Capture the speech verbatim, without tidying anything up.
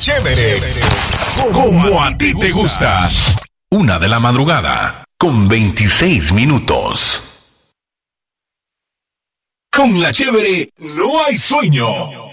Chévere, como a ti te gusta. Una de la madrugada, con veintiséis minutos. Con La Chévere no hay sueño.